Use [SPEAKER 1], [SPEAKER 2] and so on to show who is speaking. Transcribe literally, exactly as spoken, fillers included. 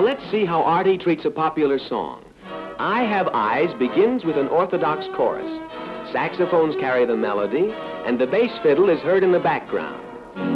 [SPEAKER 1] let's see how Artie treats a popular song. I Have Eyes begins with an orthodox chorus. Saxophones carry the melody, and the bass fiddle is heard in the background.